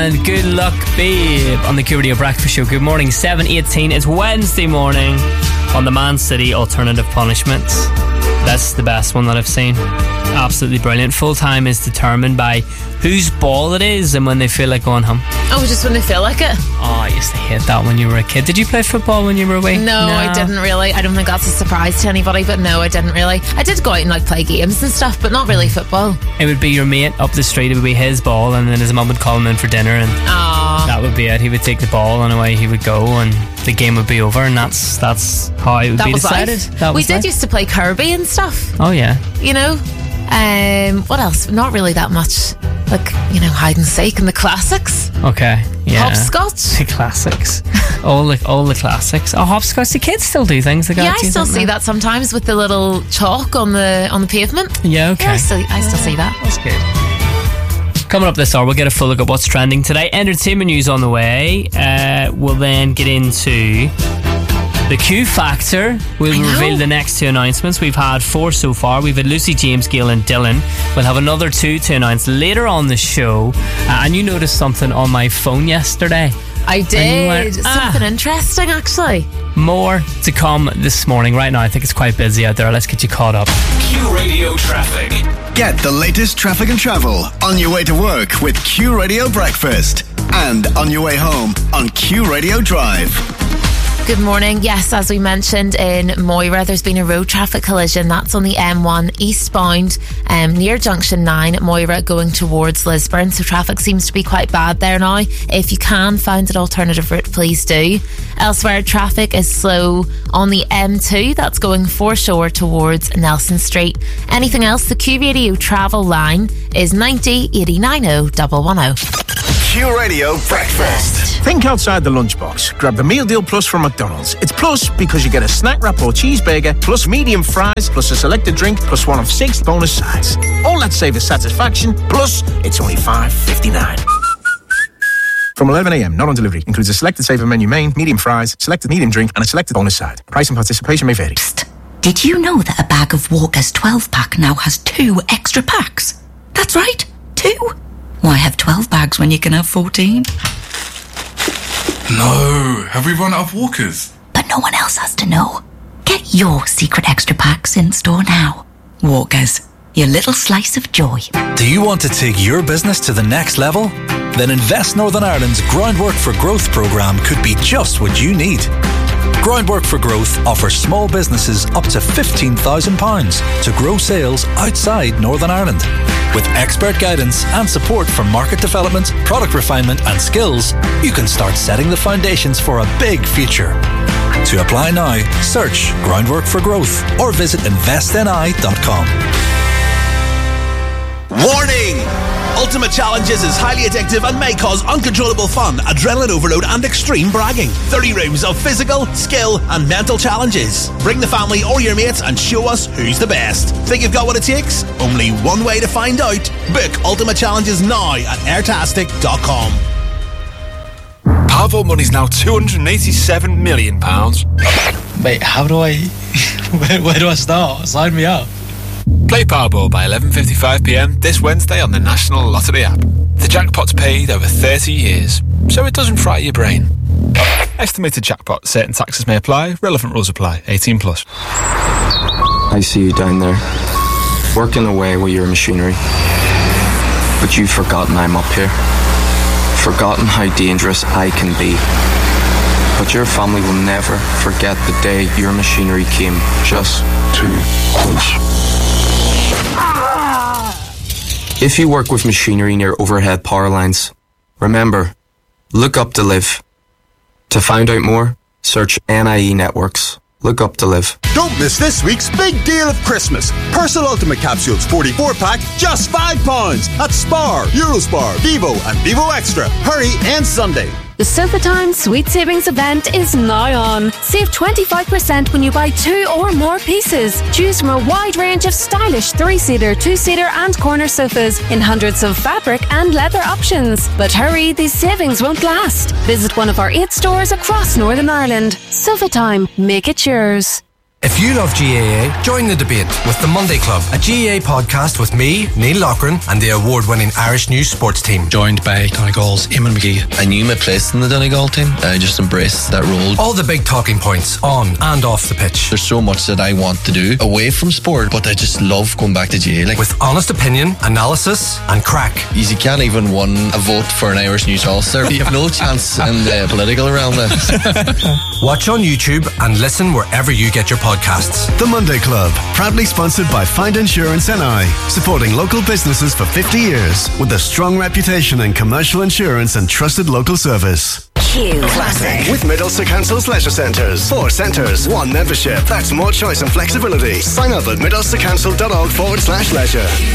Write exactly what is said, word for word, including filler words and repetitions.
and Good Luck Babe on the Q Radio Breakfast Show. Good morning, seven eighteen. It's Wednesday morning on the Man City Alternative Punishment. That's the best one that I've seen. Absolutely brilliant. Full time is determined by whose ball it is and when they feel like going home. Oh, just when they feel like it? Oh, I used to hate that when you were a kid. Did you play football when you were away? No, no, I didn't really. I don't think that's a surprise to anybody, but no, I didn't really. I did go out and like play games and stuff, but not really football. It would be your mate up the street. It would be his ball, and then his mum would call him in for dinner, and Aww. that would be it. He would take the ball and away he would go, and the game would be over, and that's that's how it would that be was decided. That we was did life. used to play Kirby and stuff. Oh yeah. You know? Um, what else? Not really that much. Like, you know, hide and seek and the classics. Okay, yeah. Hopscotch. The classics. all the all the classics. Oh, hopscotch. The kids still do things like yeah, that. I still see that sometimes with the little chalk on the on the pavement. Yeah, okay. Yeah, I still, I still see that. That's good. Coming up this hour, we'll get a full look at what's trending today. Entertainment news on the way. Uh, we'll then get into the Q Factor. We'll reveal the next two announcements. We've had four so far. We've had Lucy, James, Gail and Dylan. We'll have another two to announce later on the show. Uh, and you noticed something on my phone yesterday. I did. Went, ah. Something interesting, actually. More to come this morning. Right now, I think it's quite busy out there. Let's get you caught up. Q Radio Traffic. Get the latest traffic and travel on your way to work with Q Radio Breakfast and on your way home on Q Radio Drive. Good morning. Yes, as we mentioned in Moira, there's been a road traffic collision. That's on the M one eastbound um, near Junction nine, Moira going towards Lisburn. So traffic seems to be quite bad there now. If you can find an alternative route, please do. Elsewhere, traffic is slow on the M two. That's going foreshore towards Nelson Street. Anything else? The Q Radio travel line is ninety eighty-nine oh one one oh. Q Radio Breakfast. Think outside the lunchbox. Grab the Meal Deal Plus from McDonald's. It's plus because you get a snack wrap or cheeseburger, plus medium fries, plus a selected drink, plus one of six bonus sides. All that savor satisfaction, plus it's only five fifty-nine. From eleven a.m, not on delivery. Includes a selected saver menu main, medium fries, selected medium drink, and a selected bonus side. Price and participation may vary. Psst. Did you know that a bag of Walker's twelve pack now has two extra packs? That's right, two. Why have twelve bags when you can have fourteen? No, have we run out of Walkers? But no one else has to know. Get your secret extra packs in store now. Walkers, your little slice of joy. Do you want to take your business to the next level? Then Invest Northern Ireland's Groundwork for Growth programme could be just what you need. Groundwork for Growth offers small businesses up to fifteen thousand pounds to grow sales outside Northern Ireland. With expert guidance and support for market development, product refinement and skills, you can start setting the foundations for a big future. To apply now, search Groundwork for Growth or visit invest n i dot com. Warning! Ultimate Challenges is highly addictive and may cause uncontrollable fun, adrenaline overload and extreme bragging. thirty rooms of physical, skill and mental challenges. Bring the family or your mates and show us who's the best. Think you've got what it takes? Only one way to find out. Book Ultimate Challenges now at airtastic dot com. Powerball money's now two hundred eighty-seven million pounds. Wait, how do I... where, where do I start? Sign me up. Play Powerball by eleven fifty-five p m this Wednesday on the National Lottery app. The jackpot's paid over thirty years, so it doesn't fry your brain. Estimated jackpot. Certain taxes may apply. Relevant rules apply. eighteen plus. I see you down there, working away with your machinery. But you've forgotten I'm up here. Forgotten how dangerous I can be. But your family will never forget the day your machinery came just too close. If you work with machinery near overhead power lines, remember, look up to live. To find out more, search N I E Networks. Look up to live. Don't miss this week's big deal of Christmas. Persil Ultimate Capsules forty-four pack, just five pounds at Spar, Eurospar, Vivo and Vivo Extra. Hurry and Sunday. The SofaTime Sweet Savings event is now on. Save twenty-five percent when you buy two or more pieces. Choose from a wide range of stylish three-seater, two-seater and corner sofas in hundreds of fabric and leather options. But hurry, these savings won't last. Visit one of our eight stores across Northern Ireland. SofaTime, make it yours. If you love G A A, join the debate with The Monday Club, a G A A podcast with me, Neil Loughran, and the award-winning Irish News sports team. Joined by Donegal's Eamon McGee. I knew my place in the Donegal team. I just embraced that role. All the big talking points, on and off the pitch. There's so much that I want to do away from sport, but I just love going back to G A A. Like, with honest opinion, analysis, and crack. You can't even win a vote for an Irish News All-Star. You have no chance in the political realm then. Watch on YouTube and listen wherever you get your podcasts. The Monday Club, proudly sponsored by Find Insurance N I, supporting local businesses for fifty years with a strong reputation in commercial insurance and trusted local service. Q Classic. With Middlesbrough Council's leisure centres. Four centres, one membership. That's more choice and flexibility. Sign up at middlesbroughcouncil.org forward slash leisure.